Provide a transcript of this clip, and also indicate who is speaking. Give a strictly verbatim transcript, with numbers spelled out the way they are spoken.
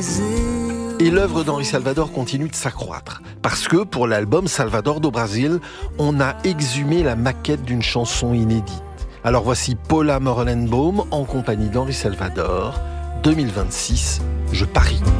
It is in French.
Speaker 1: Et l'œuvre d'Henri Salvador continue de s'accroître. Parce que pour l'album Salvador do Brasil, on a exhumé la maquette d'une chanson inédite. Alors voici Paula Morellenbaum en compagnie d'Henri Salvador. deux mille vingt-six, je parie.